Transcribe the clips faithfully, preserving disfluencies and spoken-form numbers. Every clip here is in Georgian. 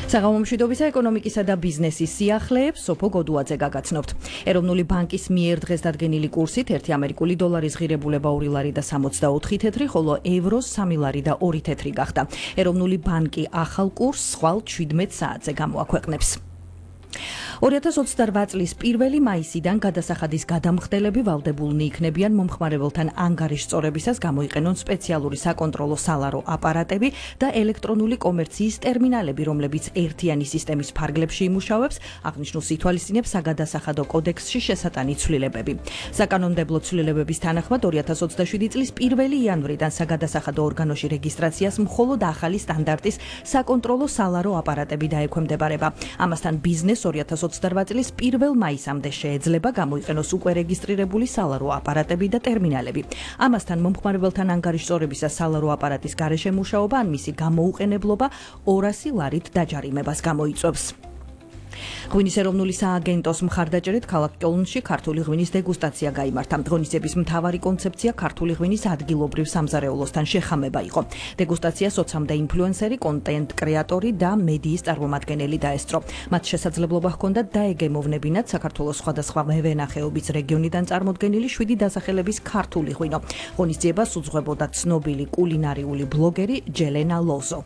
საღამომშვიდობისა ეკონომიკისა და ბიზნესის სიახლეებს სოფო გოდუაძე გაგაცნობთ. ეროვნული ბანკის მიერ დღეს დადგენილი კურსით ერთი ამერიკული დოლარის ღირებულება ორი ლარი და სამოცდაოთხი თეთრი, ხოლო ევროს სამი ლარი და ორი თეთრი გახდა. ეროვნული ბანკი ახალ კურსს ხვალ შვიდმეტ საათზე გამოაქვეყნებს. ორი ათას ოცდაორბა წლის პირველი მაისიდან გადასახადის გადამხდელები ვალდებულნი იქნებიან მომხმარებელთან ანგარიშწორებისას გამოიყენონ სპეციალური საკონტროლო სალარო აპარატები და ელექტრონული კომერციის ტერმინალები, რომლებიც ერთიანი სისტემის ფარგლებში იმუშავებს, აღნიშნულს ითვალისწინებს საგადასახადო კოდექსში შესატანი ცვლილებები. საკანონმდებლო ცვლილებების თანახმად ორი ათას ოცდაშვიდი წლის პირველი იანვრიდან საგადასახადო ორგანოში რეგისტრაციას მხოლოდ ახალი სტანდარტის საკონტროლო სალარო აპარატები დაექვემდებარება. ამასთან ბიზნეს ორი ათას ოცდაორბა წლის პირველ მაისამდე შეეძლება გამოიყენოს უკვე რეგისტრირებული სალარო აპარატები და ტერმინალები. ამასთან მომხმარებელთან ანგარიშწორებისას სალარო აპარატის გარეშე მუშაობა ან მისი გამოუყენებლობა ორასი ლარით დაჯარიმებას გამოიწვევს. ღვინის ეროვნული სააგენტოს მხარდაჭერით ქალაქ კოლნში ქართული ღვინის დეგუსტაცია გაიმართა. ღონისძიების მთავარი კონცეფცია ქართული ღვინის ადგილობრივ სამზარეულოსთან შეხამება იყო. დეგუსტაციას ოცამდე ინფლუენსერი, კონტენტ კრეატორი და მედიის წარმომადგენელი დაესწრო. მათ შესაძლებლობა ჰქონდათ დაეგემოვნებინათ საქართველოს სხვადასხვა მევენახეობის რეგიონიდან წარმოდგენილი შვიდი დასახელების ქართული ღვინო. ღონისძიებას უძღვებოდა ცნობილი კულინარიული ბლოგერი ჯელენა ლოზო.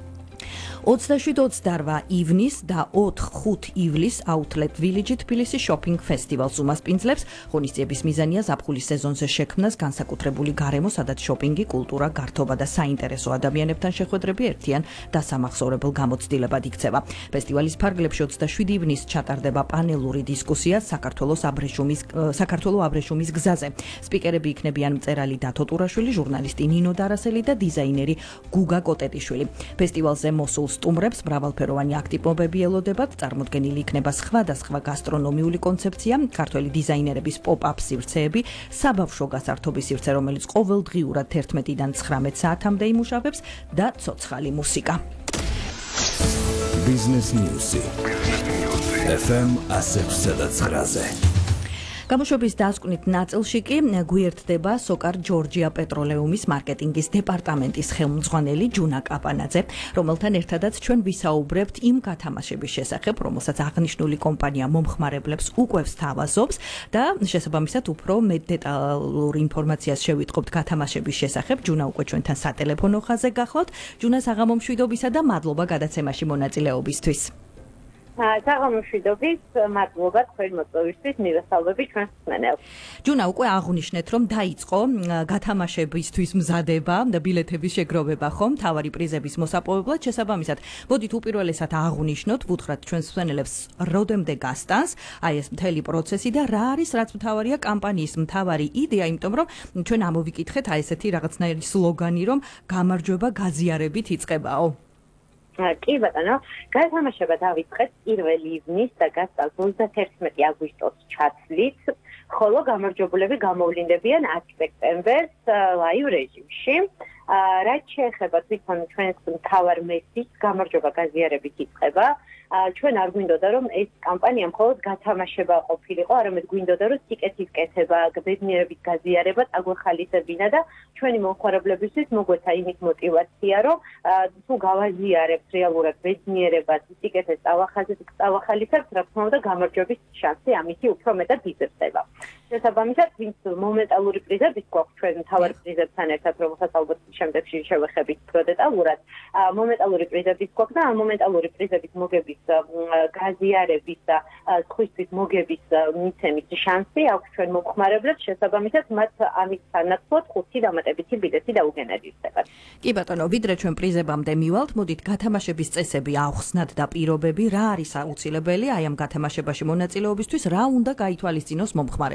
ოცდაშვიდი ოცდაორბა ივნის და ოთხ ხუთ ივლისს აუთლეტ ვილიჯი თბილისი შოპინგ ფესტივალს უმასპინძლებს. ღონისძიების მიზანია ზაფხულის სეზონზე შექმნას განსაკუთრებული გარემო, სადაც შოპინგი, კულტურა, გართობა და საინტერესო ადამიანებთან შეხვედრები ერთიან დასამახსოვრებელ გამოცდილებად იქცევა. ფესტივალის ფარგლებში ოცდაშვიდი ივნისს ჩატარდება პანელური დისკუსია საქართველოს აბრეშუმის საქართველოს აბრეშუმის გზაზე. სპიკერები იქნებიან მწერალი დათო ტურაშვილი, ჟურნალისტი ნინო დარასელი და დიზაინერი გუგა კოტეტიშვილი. ფესტივალზე მოსულ სტუმრებს მრავალფეროვანი აქტივობები ელოდებათ, წარმოდგენილი იქნება სხვადასხვა გასტრონომიული კონცეფცია, ქართველი დიზაინერების პოპ-აპ სივრცეები, საბავშვო გასართობის სივრცე, რომელიც ყოველდღიურად თერთმეტიდან ცხრამეტ საათამდე იმუშავებს და ცოცხალი მუსიკა. Business News. ეფ ემ ასი ოცდაოთხ და ცხრაზე. გამოშვების დასკვნით ნაწილში კი გვერდდება სოკარ ჯორჯია პეტროლეუმის მარკეტინგის დეპარტამენტის ხელმძღვანელი ჯუნა კაპანაძე, რომელთან ერთადაც ჩვენ ვისაუბრებთ იმ გათამაშების შესახებ, რომელსაც აღნიშნული კომპანია მომხმარებლებს უკვე სთავაზობს და შესაბამისად უფრო მეტ დეტალურ ინფორმაციას შევიტყობთ გათამაშების შესახებ. ჯუნა უკვე ჩვენთან სატელეფონო ხაზზე გახლავთ. ჯუნა, საღამომშვიდობისა და მადლობა გადაცემაში მონაწილეობისთვის. საღამომშვიდობის, მადლობა თქვენ მოწვევისთვის, მივესალმები ჩვენს მსმენელს. ჯუნა, უკვე აღნიშნეთ, რომ დაიწყო გათამაშებისთვის მზადება და ბილეთების შეგროვება, ხომ, მთავარი პრიზების მოსაპოვებლად. შესაბამისად, მოდით უპირველესად აღნიშნოთ, ვუთხრათ ჩვენს მსმენელებს, როდემდე გასტანს აი ეს მთელი პროცესი და რა არის, რაც მთავარია კამპანიის მთავარი იდეა, იმიტომ რომ ჩვენ ამოვიკითხეთ აი ესეთი რაღაცნაირი სლოგანი, რომ გამარჯვება გაზიარებით იწყებაო. კი ბატონო, გათამაშება დავიწყეთ პირველი ივნის და გასწავლთ ოცდათერთმეტი აგვისტოს ჩათვლით, ხოლო გამარჯვებულები გამოვლინდებიან ათი სექტემბერს ლაივ რეჟიმში. რაც შეეხება თვითონ ჩვენს მთავარ მესიჯს, გამარჯვება გაზიარებით იწყება. ჩვენ არ გვინდოდა, რომ ეს კამპანია მხოლოდ გათამაშება ყოფილიყო, არამედ გვინდოდა, რომ სიკეთის კეთება, ბედნიერების გაზიარება წაგვეხალისებინა და ჩვენი მომხმარებლებისთვის მოგვეცა იმის мотиваცია, რომ თუ გავაზიარებთ რეალურად ბედნიერებას, სიკეთეს წავახალისებთ, რა თქმა უნდა, გამარჯვების შანსი ამითი უფრო მეტად იზრდება. შესაბამისად, ვინც მომენტალური პრიზების გვაქვს ჩვენ მთავარ პრიზებთან ერთად, რომელსაც ალბათ შემდეგში შევეხებით უფრო დეტალურად, მომენტალური პრიზების გვაქვს და ამ მომენტალური პრიზების მოგების გაზიარების და სხვისთვის მოგების მიცემის შანსი აქვს ჩვენ მომხმარებლებს, შესაბამისად მათ ამის თანახმად ხუთი დამატებითი ბილეთი დაუგენერიდებათ. კი ბატონო, ვიდრე ჩვენ პრიზებამდე მივალთ, მოდით გათამაშების წესები ავხსნათ და პირობები, რა არის აუცილებელი აი ამ გათამაშებაში მონაწილეობისთვის, რა უნდა გაითვალისწინოს მომხმარებელს.